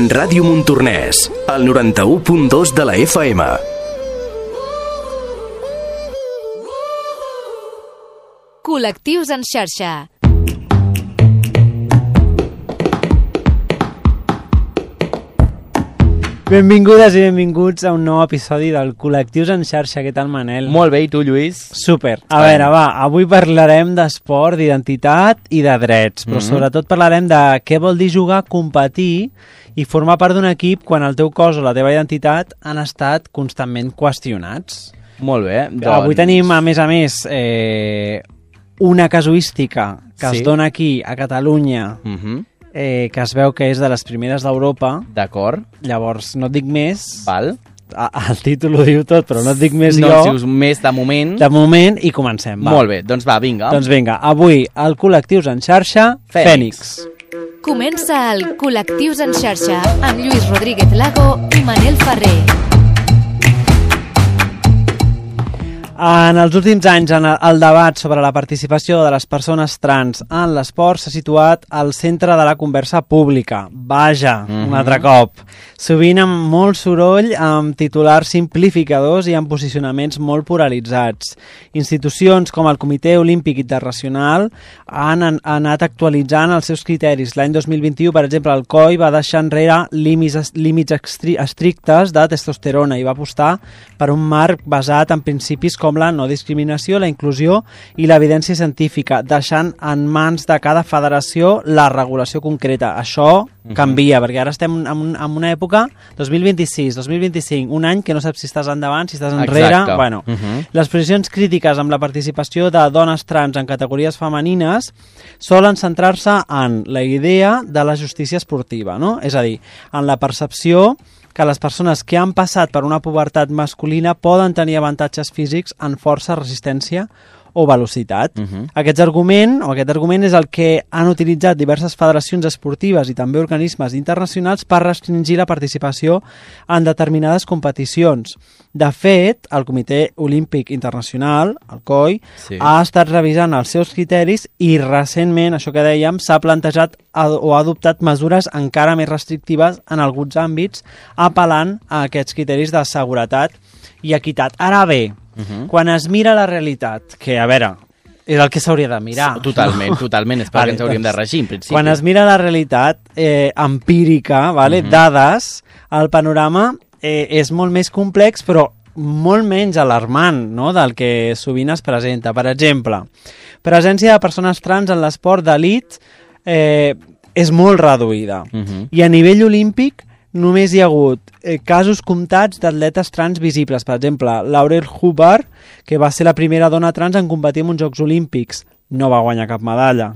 Ràdio Montornès, el 91.2 de la FM. Col·lectius en xarxa. Benvingudes i benvinguts a un nou episodi del Col·lectius en xarxa. Què tal, Manel? Molt bé, i tu, Lluís? Super. A veure, va, avui parlarem d'esport, d'identitat i de drets, però sobretot parlarem de què vol dir jugar, competir i formar part d'un equip quan el teu cos o la teva identitat han estat constantment qüestionats. Molt bé. Doncs... Avui tenim, a més, una casuística que es dona aquí, a Catalunya, que es veu que és de les primeres d'Europa. D'acord. Llavors, no et dic més. Val. El títol ho diu tot, però no et dic més jo. No, si us més de moment. De moment, i comencem. Va. Molt bé, doncs va, vinga. Doncs vinga, avui, al Col·lectius en xarxa, Fènix. Comença el Col·lectius en xarxa amb Lluís Rodríguez Lago i Manel Ferrer. En els últims anys, el debat sobre la participació de les persones trans en l'esport s'ha situat al centre de la conversa pública. Vaja, un altre cop. Sovint amb molt soroll, amb titulars simplificadors i amb posicionaments molt polaritzats. Institucions com el Comitè Olímpic Internacional han anat actualitzant els seus criteris. L'any 2021, per exemple, el COI va deixar enrere límits estrictes de testosterona i va apostar per un marc basat en principis com la no discriminació, la inclusió i l'evidència científica, deixant en mans de cada federació la regulació concreta. Això canvia, perquè ara estem en una època 2026, 2025, un any que no saps si estàs endavant, si estàs enrere. Exacte. Bueno, les posicions crítiques amb la participació de dones trans en categories femenines solen centrar-se en la idea de la justícia esportiva, no? És a dir, en la percepció que les persones que han passat per una pubertat masculina poden tenir avantatges físics en força, resistència o velocitat. Aquest argument és el que han utilitzat diverses federacions esportives i també organismes internacionals per restringir la participació en determinades competicions. De fet, el Comitè Olímpic Internacional, el COI, ha estat revisant els seus criteris i recentment, això que dèiem, s'ha plantejat o ha adoptat mesures encara més restrictives en alguns àmbits, apel·lant a aquests criteris de seguretat i equitat. Ara bé, quan es mira la realitat, que, a veure, és el que s'hauria de mirar. Totalment, totalment, és perquè ens hauríem de regir, en principi. Quan es mira la realitat empírica, dades, el panorama és molt més complex, però molt menys alarmant, no?, del que sovint es presenta. Per exemple, presència de persones trans en l'esport d'elit és molt reduïda. I a nivell olímpic només hi ha hagut casos comptats d'atletes trans visibles. Per exemple, Laurel Hubbard, que va ser la primera dona trans en competir en uns Jocs Olímpics, no va guanyar cap medalla.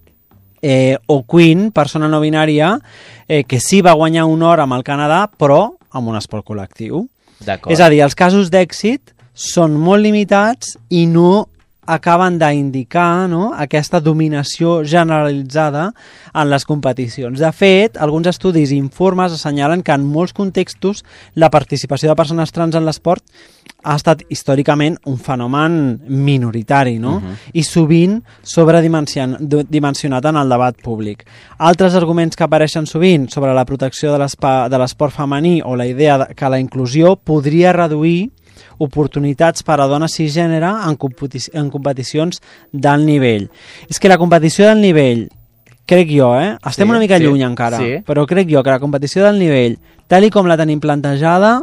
O Queen, persona no binària, que sí va guanyar un or amb el Canadà, però amb un esport col·lectiu. És a dir, els casos d'èxit són molt limitats i no acaben d'indicar, no?, aquesta dominació generalitzada en les competicions. De fet, alguns estudis i informes assenyalen que en molts contextos la participació de persones trans en l'esport ha estat històricament un fenomen minoritari, no?, i sovint sobredimensionat en el debat públic. Altres arguments que apareixen sovint sobre la protecció de l'esport femení o la idea que la inclusió podria reduir oportunitats per a dones cisgènere en competicions d'alt nivell. És que la competició d'alt nivell, crec jo, estem una mica lluny encara, però crec jo que la competició d'alt nivell, tal i com la tenim plantejada,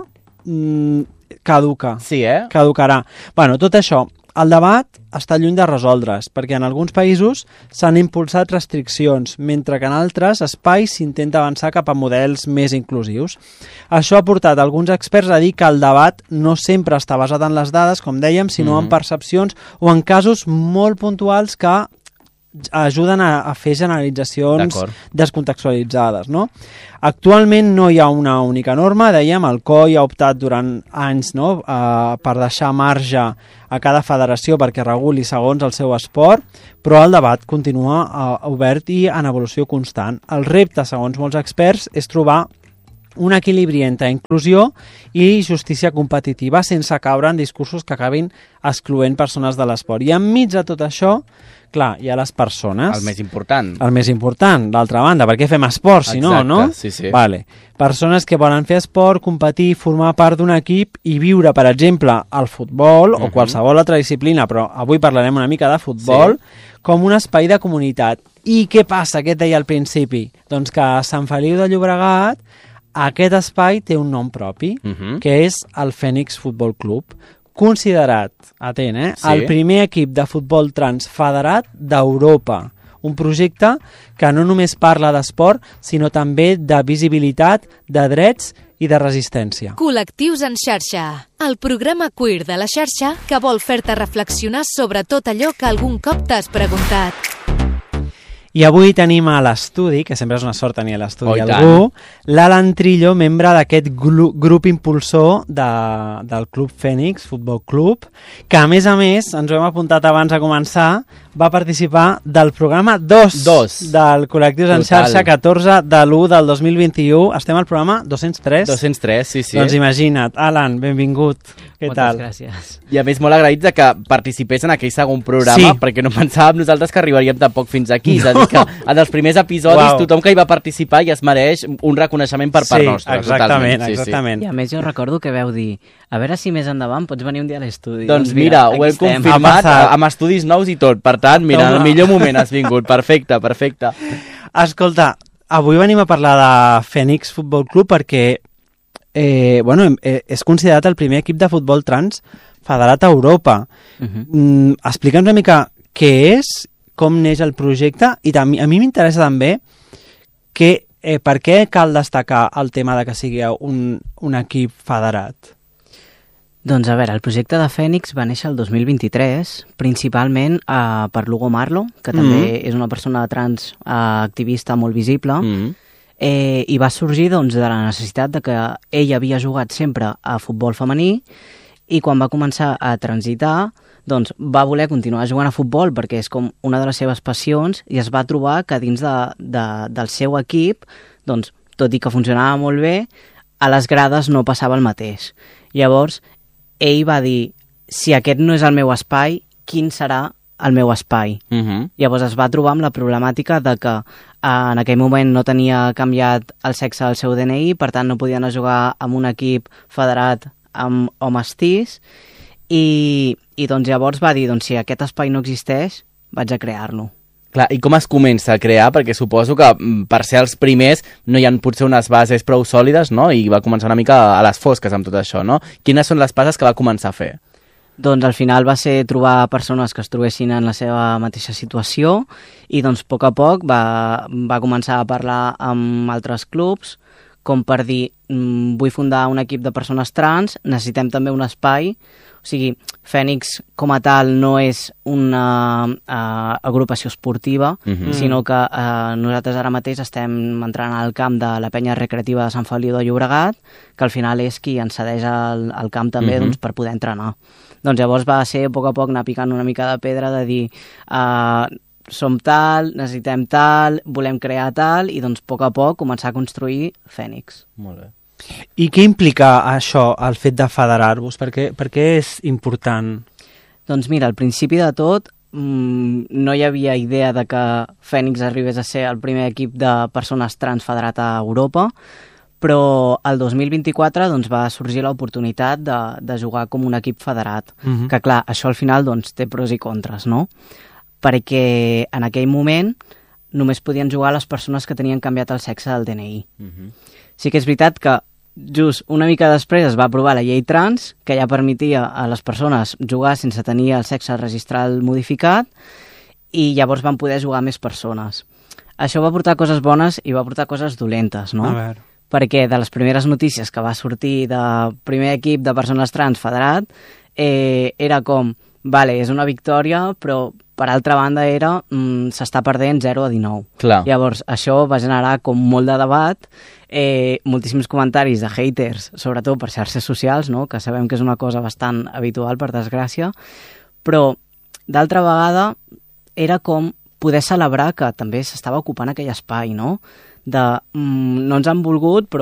caduca. Caducarà. Bueno, tot això, el debat està lluny de resoldre's, perquè en alguns països s'han impulsat restriccions, mentre que en altres espais s'intenta avançar cap a models més inclusius. Això ha portat alguns experts a dir que el debat no sempre està basat en les dades, com dèiem, sinó en percepcions o en casos molt puntuals que ajuden a fer generalitzacions descontextualitzades, no? Actualment no hi ha una única norma, dèiem, el COI ha optat durant anys, no?, per deixar marge a cada federació perquè reguli segons el seu esport, però el debat continua obert i en evolució constant. El repte, segons molts experts, és trobar un equilibri entre inclusió i justícia competitiva sense caure en discursos que acabin excloent persones de l'esport. I enmig de tot això, clar, hi ha les persones. El més important. El més important, d'altra banda, perquè fem esport, si no, no? Sí, sí. Vale. Persones que volen fer esport, competir, formar part d'un equip i viure, per exemple, el futbol o qualsevol altra disciplina, però avui parlarem una mica de futbol, com un espai de comunitat. I què passa? Què et deia al principi? Doncs que a Sant Feliu de Llobregat aquest espai té un nom propi, que és el Fènix Futbol Club, considerat, atent, el primer equip de futbol trans federat d'Europa. Un projecte que no només parla d'esport, sinó també de visibilitat, de drets i de resistència. Col·lectius en xarxa, el programa queer de la xarxa que vol fer-te reflexionar sobre tot allò que algun cop t'has preguntat. I avui tenim a l'estudi, que sempre és una sort tenir a l'estudi algú, l'Alan Trillo, membre d'aquest grup impulsor del Club Fènix, Futbol Club, que a més, ens ho hem apuntat abans de començar, va participar del programa 2 del Col·lectius en xarxa, 14 de l'1 del 2021. Estem al programa 203. 203, sí. Doncs imagina't. Alan, benvingut. Què tal? Moltes gràcies. I a més molt agraïts de que participés en aquell segon programa, perquè no pensàvem nosaltres que arribaríem tampoc fins aquí. És a dir, que en els primers episodis tothom que hi va participar ja es mereix un reconeixement per part nostra. Exactament. I a més jo recordo que veu dir, a veure si més endavant pots venir un dia a l'estudi. Doncs mira, ho hem confirmat amb estudis nous i tot. Per tant, mira, en el millor moment has vingut. Perfecte. Escolta, avui venim a parlar de Fènix Futbol Club perquè és considerat el primer equip de futbol trans federat a Europa. Explica'ns una mica què és, com neix el projecte, i a mi m'interessa també per què cal destacar el tema de que sigui un equip federat. Doncs a veure, el projecte de Fènix va néixer el 2023, principalment per l'Hugo Marlo, que també és una persona trans activista molt visible, i va sorgir doncs, de la necessitat de que ell havia jugat sempre a futbol femení i quan va començar a transitar doncs, va voler continuar jugant a futbol perquè és com una de les seves passions i es va trobar que dins del seu equip, doncs, tot i que funcionava molt bé, a les grades no passava el mateix. Llavors, ell va dir, si aquest no és el meu espai, quin serà el meu espai? Llavors es va trobar amb la problemàtica de que en aquell moment no tenia canviat el sexe del seu DNI, per tant no podia anar a jugar amb un equip federat amb homes cis, i doncs llavors va dir, doncs si aquest espai no existeix, vaig a crear-lo. Clar, i com es comença a crear? Perquè suposo que per ser els primers no hi ha potser unes bases prou sòlides, no? I va començar una mica a les fosques amb tot això, no? Quines són les passes que va començar a fer? Doncs al final va ser trobar persones que es trobessin en la seva mateixa situació i doncs a poc va començar a parlar amb altres clubs com per dir, vull fundar un equip de persones trans, necessitem també un espai. O sigui, Fènix com a tal no és una agrupació esportiva, sinó que nosaltres ara mateix estem entrant al camp de la penya recreativa de Sant Feliu de Llobregat, que al final és qui ens cedeix el camp també doncs, per poder entrenar. Doncs llavors va ser a poc anar picant una mica de pedra de dir som tal, necessitem tal, volem crear tal, i doncs a poc començar a construir Fènix. Molt bé. I què implica això, el fet de federar-vos? Per què és important? Doncs mira, al principi de tot no hi havia idea de que Fènix arribés a ser el primer equip de persones trans federat a Europa, però el 2024 doncs, va sorgir l'oportunitat de jugar com un equip federat, que clar, això al final doncs, té pros i contres, no? Perquè en aquell moment només podien jugar les persones que tenien canviat el sexe del DNI. Sí que és veritat que just una mica després es va aprovar la llei trans, que ja permetia a les persones jugar sense tenir el sexe registral modificat, i llavors van poder jugar més persones. Això va portar coses bones i va portar coses dolentes, no? A veure. Perquè de les primeres notícies que va sortir de primer equip de persones trans federat, era com, vale, és una victòria, però per altra banda era s'està perdent 0-19. Clar. Llavors, això va generar com molt de debat, moltíssims comentaris de haters, sobretot per xarxes socials, no? Que sabem que és una cosa bastant habitual, per desgràcia, però d'altra vegada era com poder celebrar que també s'estava ocupant aquell espai, no? De no ens han volgut, però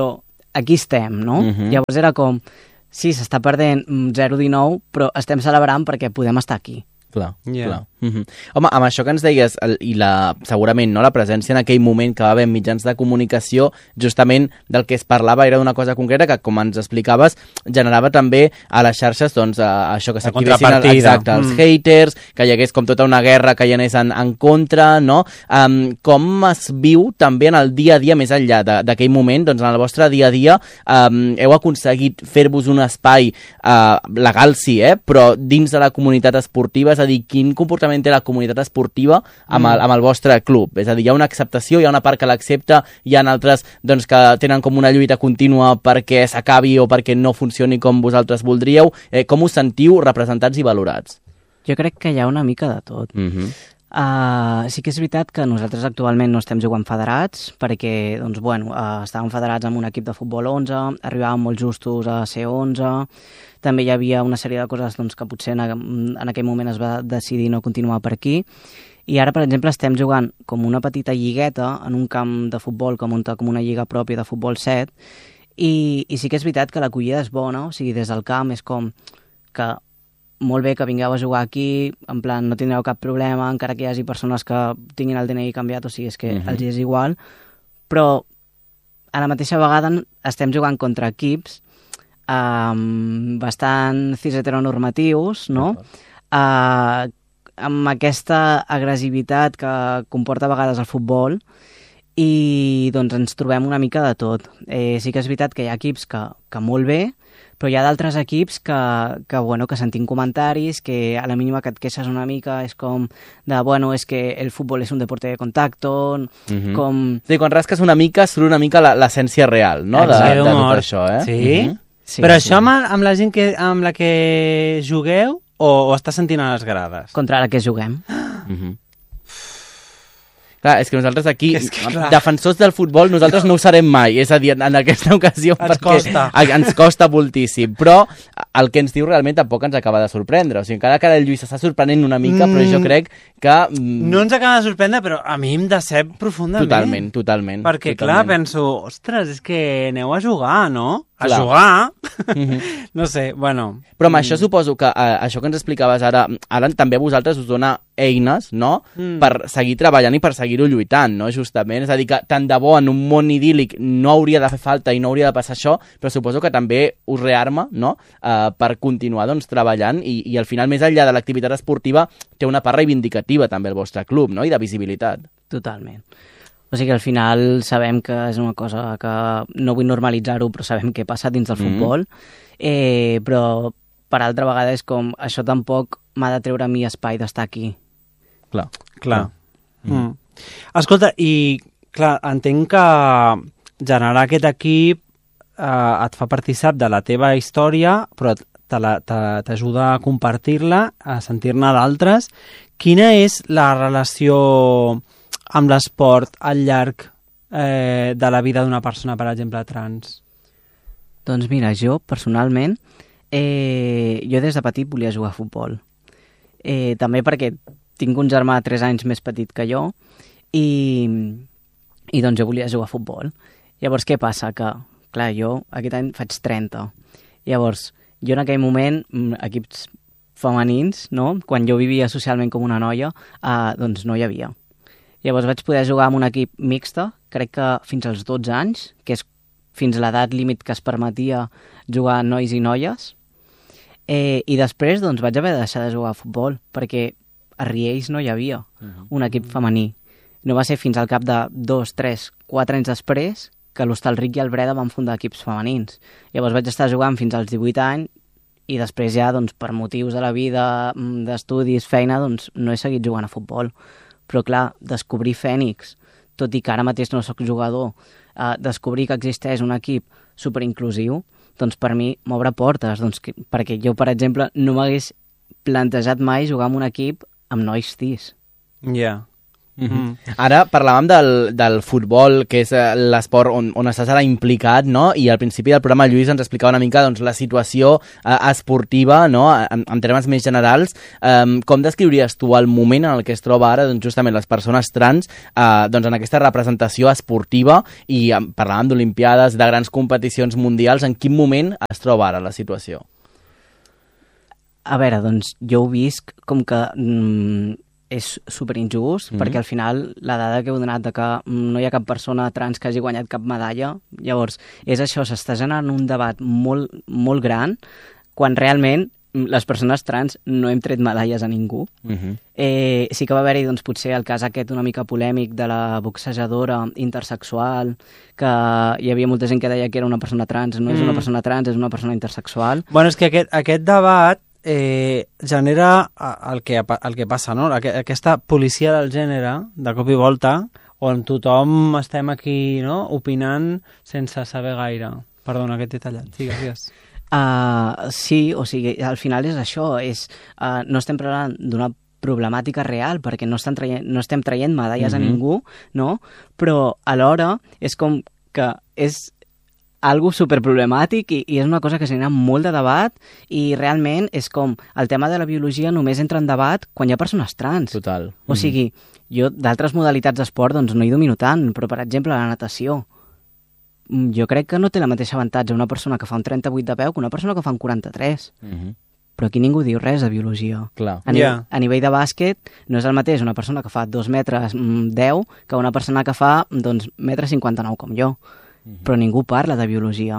aquí estem, no? Llavors era com, sí, s'està perdent 0-19, però estem celebrant perquè podem estar aquí. Clar. Home, amb això que ens deies, i segurament la presència en aquell moment que va haver mitjans de comunicació, justament del que es parlava era d'una cosa concreta que, com ens explicaves, generava també a les xarxes això que s'activessin els haters, que hi hagués com tota una guerra que hi anés en contra, no? Com es viu també en el dia a dia, més enllà d'aquell moment, doncs en el vostre dia a dia heu aconseguit fer-vos un espai legal, sí, però dins de la comunitat esportiva, és a dir, quin comportament té la comunitat esportiva amb el vostre club? És a dir, hi ha una acceptació, hi ha una part que l'accepta, hi ha altres que tenen com una lluita contínua perquè s'acabi o perquè no funcioni com vosaltres voldríeu. Com us sentiu representats i valorats? Jo crec que hi ha una mica de tot. Sí que és veritat que nosaltres actualment no estem jugant federats perquè, estàvem federats amb un equip de futbol 11, arribàvem molt justos a ser 11, també hi havia una sèrie de coses que potser en aquell moment es va decidir no continuar per aquí, i ara, per exemple, estem jugant com una petita lligueta en un camp de futbol que munta com una lliga pròpia de futbol 7, i sí que és veritat que l'acollida és bona, o sigui, des del camp és com que molt bé que vingueu a jugar aquí, en plan, no tindreu cap problema, encara que hi hagi persones que tinguin el DNI canviat, o sigui, és que els és igual, però a la mateixa vegada estem jugant contra equips bastant cis-heteronormatius, no? Amb aquesta agressivitat que comporta a vegades el futbol, i ens trobem una mica de tot. Sí que és veritat que hi ha equips que molt bé, però hi ha d'altres equips que sentim comentaris, que a la mínima que et queixes una mica és com és que el futbol és un deporte de contacto, com... Sí, quan rasques una mica surt una mica l'essència real, no? De tot això, Sí? Sí, però això amb la gent amb la que jugueu o estàs sentint a les grades? Contra la que juguem. Clar, és que nosaltres aquí, defensors del futbol, nosaltres no ho serem mai. És a dir, en aquesta ocasió ens costa moltíssim. Però el que ens diu realment tampoc ens acaba de sorprendre. O sigui, encara que el Lluís s'està sorprenent una mica, però jo crec que... No ens acaba de sorprendre, però a mi em decep profundament. Totalment. Perquè, clar, penso, ostres, és que aneu a jugar, no? A jugar? No sé, bueno... Però amb això suposo que això que ens explicaves ara també a vosaltres us dona eines, no?, per seguir treballant i per seguir-ho lluitant, no?, justament. És a dir, que tant de bo en un món idíl·lic no hauria de fer falta i no hauria de passar això, però suposo que també us rearma, no?, per continuar, treballant i al final, més enllà de l'activitat esportiva, té una part reivindicativa també el vostre club, no?, i de visibilitat. Totalment. O sigui que al final sabem que és una cosa que no vull normalitzar-ho, però sabem què passa dins del futbol, però per altra vegada és com això tampoc m'ha de treure a mi espai d'estar aquí. Clar. Escolta, i clar, entenc que generar aquest equip et fa participar de la teva història, però t'ajuda a compartir-la, a sentir-ne d'altres. Quina és la relació amb l'esport al llarg de la vida d'una persona, per exemple, trans? Doncs mira, jo personalment, jo des de petit volia jugar a futbol. També perquè tinc un germà 3 anys més petit que jo i doncs jo volia jugar a futbol. Llavors què passa? Que, clar, jo aquest any faig 30. Llavors, jo en aquell moment, equips femenins, no? Quan jo vivia socialment com una noia, doncs no hi havia. Llavors vaig poder jugar amb un equip mixta, crec que fins als 12 anys, que és fins a l'edat límit que es permetia jugar nois i noies. I després doncs, vaig haver de deixar de jugar a futbol, perquè a Riells no hi havia un equip femení. No va ser fins al cap de 2, 3, 4 anys després que l'Hostalric i el Breda van fundar equips femenins. Llavors vaig estar jugant fins als 18 anys i després ja, doncs, per motius de la vida, d'estudis, feina, doncs, no he seguit jugant a futbol. Però clar, descobrir Fènix, tot i que ara mateix no sóc jugador, descobrir que existeix un equip superinclusiu, doncs per mi m'obre portes, doncs, perquè jo, per exemple, no m'hagués plantejat mai jugar en un equip amb nois cis. Ja. Ara parlàvem del futbol, que és l'esport on estàs ara implicat, no? I al principi del programa Lluís ens explicava una mica doncs, la situació esportiva, no? En termes més generals. Com descriuries tu el moment en el que es troba ara doncs, justament les persones trans doncs, en aquesta representació esportiva? I parlàvem d'Olimpiades, de grans competicions mundials. En quin moment es troba ara la situació? A veure, doncs jo ho visc com que és superinjust, perquè al final la dada que heu donat de que no hi ha cap persona trans que hagi guanyat cap medalla, llavors és això, s'està generant un debat molt, molt gran, quan realment les persones trans no hem tret medalles a ningú. Sí que va haver-hi doncs, potser el cas aquest una mica polèmic de la boxejadora intersexual, que hi havia molta gent que deia que era una persona trans, no és una persona trans, és una persona intersexual. Bueno, és que aquest debat genera el que passa, no? Aquesta policia del gènere, de cop i volta, on tothom estem aquí, no?, opinant sense saber gaire. Perdona, que t'he tallat. Digues. Sí, o sigui, al final és això, no estem parlant d'una problemàtica real, perquè no estem traient medalles a ningú, no? Però alhora és com que és algo superproblemàtic i és una cosa que genera molt de debat i realment és com el tema de la biologia només entra en debat quan hi ha persones trans. Total. O sigui, jo d'altres modalitats d'esport doncs no hi domino tant, però per exemple la natació. Jo crec que no té la mateixa avantatge una persona que fa un 38 de peu que una persona que fa un 43. Però aquí ningú diu res de biologia. Clar. A nivell de bàsquet no és el mateix una persona que fa 2 metres 10 que una persona que fa doncs, 1,59 m com jo. Però ningú parla de biologia.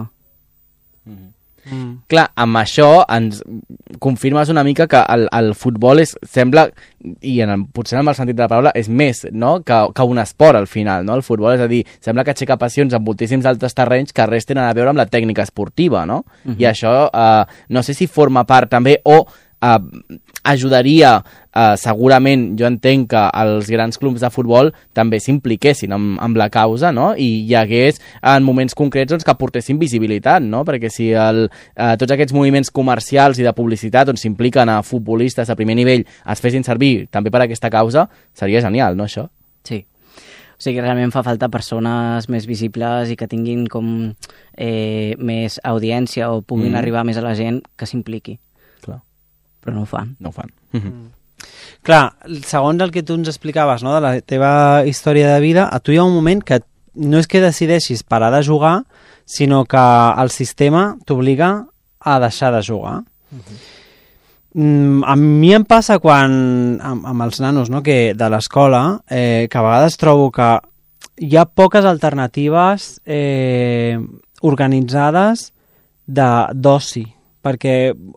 Clar, amb això ens confirmes una mica que el futbol sembla, i potser en el sentit de la paraula, és més, no?, que un esport al final, no? El futbol, és a dir, sembla que aixeca passions en moltíssims altres terrenys que res tenen a veure amb la tècnica esportiva, no? I això no sé si forma part també o ajudaria, segurament, jo entenc que els grans clubs de futbol també s'impliquessin amb la causa, no? I hi hagués en moments concrets doncs, que aportessin visibilitat, no? Perquè si tots aquests moviments comercials i de publicitat on s'impliquen a futbolistes a primer nivell es fessin servir també per a aquesta causa, seria genial, no, això? Sí. O sigui, realment fa falta persones més visibles i que tinguin com més audiència o puguin arribar més a la gent que s'impliqui. Però no ho fan. No ho fan. Clar, segons el que tu ens explicaves, no?, de la teva història de vida, a tu hi ha un moment que no és que decideixis parar de jugar, sinó que el sistema t'obliga a deixar de jugar. A mi em passa quan, amb els nanos, no?, que de l'escola, que a vegades trobo que hi ha poques alternatives organitzades d'oci, perquè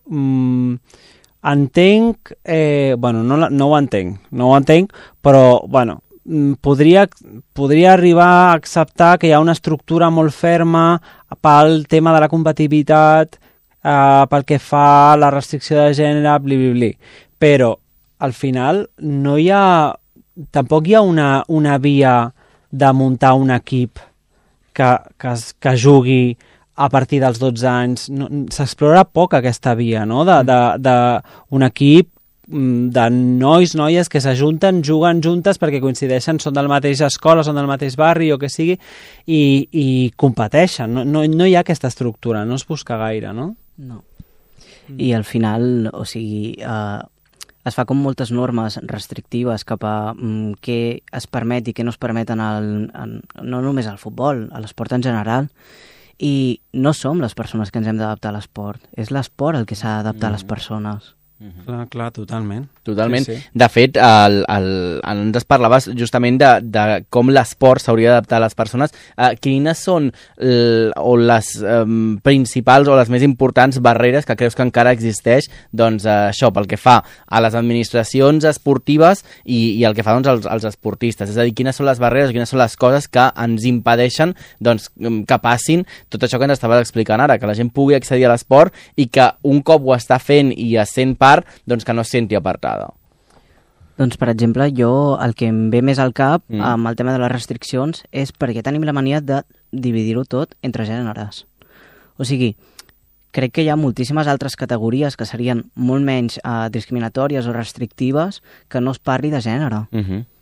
entenc, bueno, no ho entenc, però, bueno, podria arribar a acceptar que hi ha una estructura molt ferma pel tema de la compatibilitat, pel que fa a la restricció de gènere, blibli. Però, al final, no hi ha... Tampoc hi ha una via de muntar un equip que jugui a partir dels 12 anys. S'explora poc aquesta via, no?, d'un equip de noies que s'ajunten, juguen juntes perquè coincideixen, són de la mateixa escola, són del mateix barri o que sigui, i competeixen. No hi ha aquesta estructura, no es busca gaire, no? No. I al final, o sigui, es fa com moltes normes restrictives cap a què es permet i què no es permet no només al futbol, a l'esport en general. I no som les persones que ens hem d'adaptar a l'esport, és l'esport el que s'ha d'adaptar a les persones. Clar, totalment. Totalment. Sí. De fet, ens parlaves justament de com l'esport s'hauria d'adaptar a les persones. Quines són les principals o les més importants barreres que creus que encara existeix, doncs, això, pel que fa a les administracions esportives i el que fa doncs, als esportistes? És a dir, quines són les barreres, quines són les coses que ens impedeixen doncs, que passin tot això que ens estaves explicant ara, que la gent pugui accedir a l'esport i que un cop ho està fent i es sent part, doncs que no es senti apartada. Doncs, per exemple, jo el que em ve més al cap amb el tema de les restriccions és perquè tenim la mania de dividir-ho tot entre gèneres. O sigui, crec que hi ha moltíssimes altres categories que serien molt menys discriminatòries o restrictives que no es parli de gènere.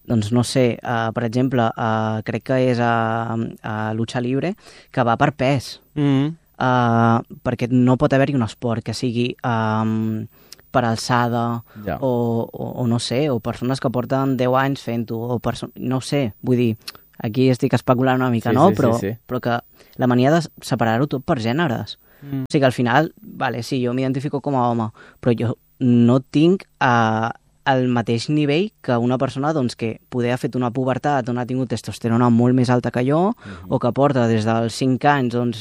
doncs no sé, per exemple, crec que és a lucha libre, que va per pes. Perquè no pot haver-hi un esport que sigui per alçada, o no sé, o persones que porten 10 anys fent-ho, no sé, vull dir, aquí estic especulant una mica, però que la mania de separar-ho tot per gèneres. O sigui que al final, vale, sí, jo m'identifico com a home, però jo no tinc al mateix nivell que una persona doncs, que poder ha fet una pubertat on ha tingut testosterona molt més alta que jo, o que porta des dels 5 anys doncs,